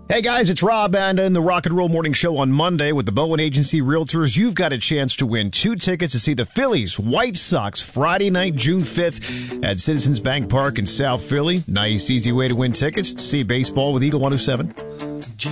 Hey guys, it's Rob, and in the Rock and Roll Morning Show on Monday with the Bowen Agency Realtors, you've got a chance to win 2 tickets to see the Phillies White Sox Friday night, June 5th at Citizens Bank Park in South Philly. Nice, easy way to win tickets to see baseball with Eagle 107.